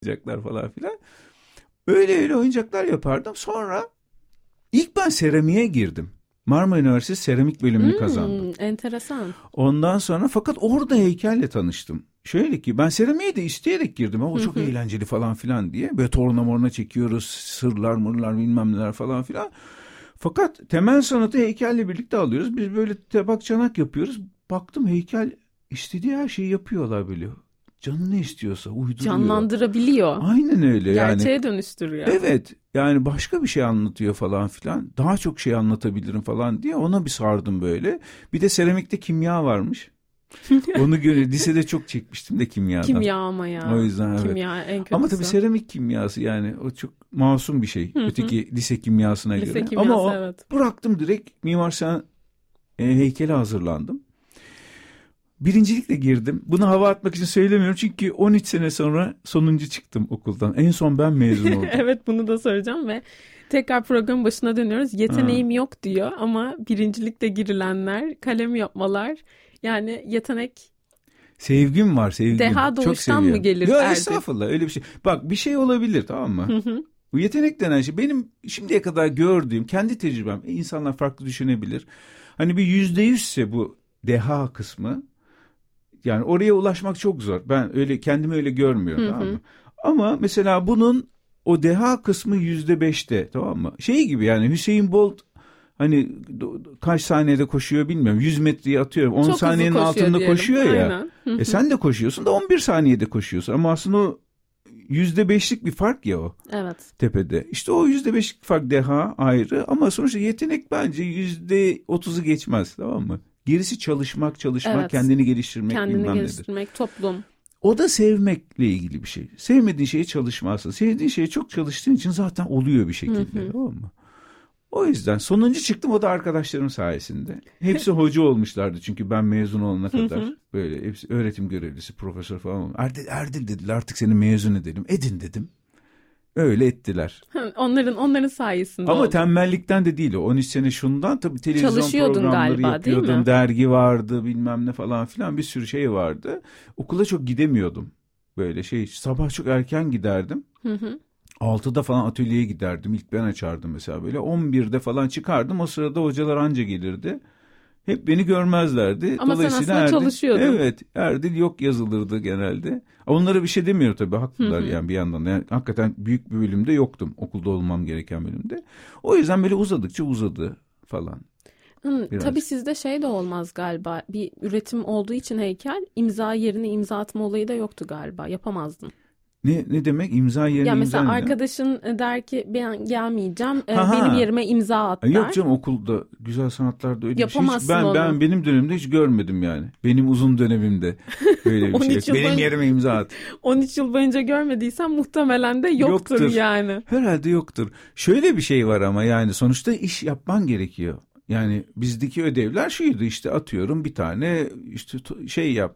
oyuncaklar falan filan. Öyle oyuncaklar yapardım. Sonra ilk ben seramiğe girdim. Marmara Üniversitesi seramik bölümünü kazandım. Enteresan. Ondan sonra fakat orada heykelle tanıştım. Şöyle ki ben seramiğe de isteyerek girdim. O çok eğlenceli falan filan diye. Böyle torna morna çekiyoruz. Sırlar mırlar bilmem neler falan filan. Fakat temel sanatı heykelle birlikte alıyoruz. Biz böyle tabak çanak yapıyoruz. Baktım heykel istediği her şeyi yapıyorlar böyle. Canı ne istiyorsa uyduruyor. Canlandırabiliyor. Aynen öyle. Gerçeğe dönüştürüyor. Evet. Yani başka bir şey anlatıyor falan filan. Daha çok şey anlatabilirim falan diye ona bir sardım böyle. Bir de seramikte kimya varmış. Onu lisede çok çekmiştim de kimyadan. Kimya ama ya. O yüzden evet. Kimya en kötüsü. Ama tabii seramik kimyası yani o çok masum bir şey. Öteki lise kimyasına göre. Kimyası, ama evet. Bıraktım direkt Mimar Sinan heykele hazırlandım. Birincilikle girdim. Bunu hava atmak için söylemiyorum çünkü 13 sene sonra sonuncu çıktım okuldan. En son ben mezun oldum. Evet, bunu da soracağım ve tekrar programın başına dönüyoruz. Yeteneğim yok diyor ama birincilikle girilenler, kalem yapmalar, yani yetenek. Sevgim var, sevgim. Deha doğuştan mı gelir? Yok estağfurullah, öyle bir şey. Bak bir şey olabilir, tamam mı? Bu yetenek denen şey benim şimdiye kadar gördüğüm kendi tecrübem. İnsanlar farklı düşünebilir. Hani bir %100'se bu deha kısmı. Yani oraya ulaşmak çok zor. Ben öyle kendimi öyle görmüyorum, tamam mı? Ama mesela bunun o deha kısmı %5'te, tamam mı? Şey gibi yani Hüseyin Bolt hani kaç saniyede koşuyor bilmiyorum. 100 metreyi atıyorum. 10 saniyenin altında diyelim. Koşuyor ya. Sen de koşuyorsun da 11 saniyede koşuyorsun. Ama aslında o %5'lik bir fark ya o. Evet. Tepede. İşte o %5'lik fark deha ayrı ama sonuçta yetenek bence %30'u geçmez, tamam mı? Gerisi çalışmak, evet. Kendini geliştirmek, kendini geliştirmek, nedir? Toplum. O da sevmekle ilgili bir şey. Sevmediğin şeye çalışmazsın. Sevdiğin şeye çok çalıştığın için zaten oluyor bir şekilde. Tamam mı? O yüzden sonuncu çıktım, o da arkadaşlarım sayesinde. Hepsi hoca olmuşlardı çünkü ben mezun olana kadar. Böyle hepsi öğretim görevlisi, profesör falan. Erdil dediler, artık seni mezun edelim. Edin dedim. Öyle ettiler. Onların sayesinde ama oldu. Tembellikten de değil o. 13 sene şundan tabii televizyon programları galiba, yapıyordum. Dergi vardı, bilmem ne falan filan, bir sürü şey vardı. Okula çok gidemiyordum. Böyle sabah çok erken giderdim. 6'da falan atölyeye giderdim. İlk ben açardım mesela böyle. 11'de falan çıkardım. O sırada hocalar anca gelirdi. Hep beni görmezlerdi. Ama dolayısıyla sen aslında çalışıyordun. Evet. Erdil yok yazılırdı genelde. Onlara bir şey demiyor tabii. Haklılar yani bir yandan. Yani hakikaten büyük bir bölümde yoktum. Okulda olmam gereken bölümde. O yüzden böyle uzadıkça uzadı falan. Tabii sizde de olmaz galiba. Bir üretim olduğu için heykel, imza yerine imza atma olayı da yoktu galiba. Yapamazdın. Ne demek imza yerine ya imza? Mesela arkadaşın der ki ben gelmeyeceğim, benim yerime imza at der. Yok canım, okulda güzel sanatlarda öyle yapamazsın bir şey. onu. Ben benim dönemimde hiç görmedim yani. Benim uzun dönemimde böyle bir şey. Benim yerime imza at. 13 yıl boyunca görmediysen muhtemelen de yoktur yani. Herhalde yoktur. Şöyle bir şey var ama yani sonuçta iş yapman gerekiyor. Yani bizdeki ödevler şuydu, işte atıyorum bir tane işte yap,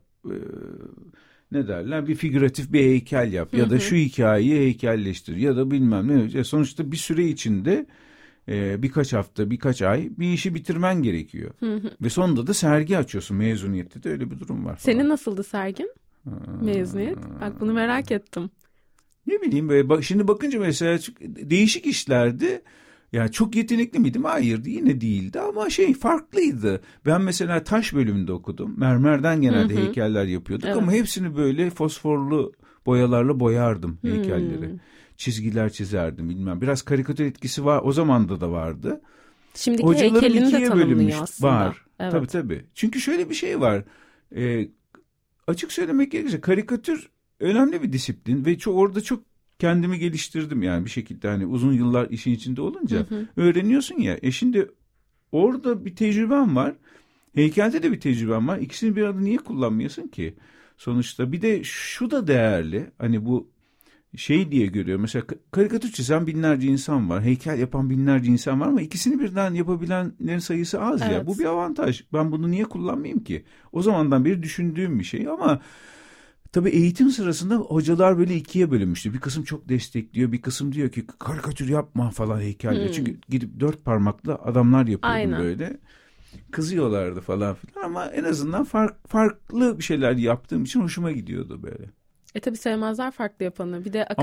ne derler, bir figüratif bir heykel yap ya da şu hikayeyi heykelleştir ya da bilmem ne. Sonuçta bir süre içinde birkaç hafta, birkaç ay bir işi bitirmen gerekiyor. Ve sonunda da sergi açıyorsun. Mezuniyette de öyle bir durum var falan. Senin nasıldı sergin? Mezuniyet? Bak bunu merak ettim. Ne bileyim böyle şimdi bakınca mesela değişik işlerdi. Yani çok yetenekli miydim? Hayır, yine değildi ama farklıydı. Ben mesela taş bölümünde okudum. Mermerden genelde heykeller yapıyorduk ama hepsini böyle fosforlu boyalarla boyardım heykelleri. Çizgiler çizerdim bilmem. Biraz karikatür etkisi var. O zaman da vardı. Şimdiki heykelini de tanımlıyor aslında. Var. Evet. Tabii. Çünkü şöyle bir şey var. Açık söylemek gerekirse karikatür önemli bir disiplin ve orada çok kendimi geliştirdim yani bir şekilde, hani uzun yıllar işin içinde olunca öğreniyorsun ya. Şimdi orada bir tecrübem var. Heykelde de bir tecrübem var. İkisini bir arada niye kullanmıyorsun ki? Sonuçta bir de şu da değerli. Hani bu diye görüyor. Mesela karikatür çizen binlerce insan var. Heykel yapan binlerce insan var ama ikisini birden yapabilenlerin sayısı az ya. Bu bir avantaj. Ben bunu niye kullanmayayım ki? O zamandan beri düşündüğüm bir şey ama tabii eğitim sırasında hocalar böyle ikiye bölünmüştü. Bir kısım çok destekliyor, bir kısım diyor ki karikatür yapma falan heykelle. Çünkü gidip 4 parmakla adamlar yapıyordum böyle. Kızıyorlardı falan filan ama en azından farklı bir şeyler yaptığım için hoşuma gidiyordu böyle. Tabii sevmezler farklı yapanı. Bir de